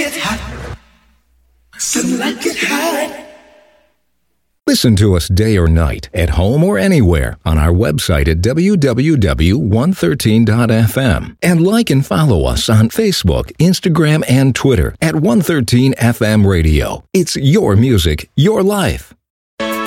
get hot. Sunlight get hot. Listen to us day or night, at home or anywhere, on our website at www.113.fm. And like and follow us on Facebook, Instagram, and Twitter at 113FM Radio. It's your music, your life.